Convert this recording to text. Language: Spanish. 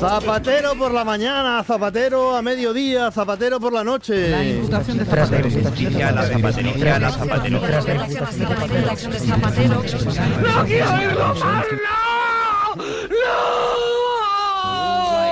Zapatero por la mañana, Zapatero a mediodía, Zapatero por la noche. La imputación de Zapatero. ¡No quiero oírlo más!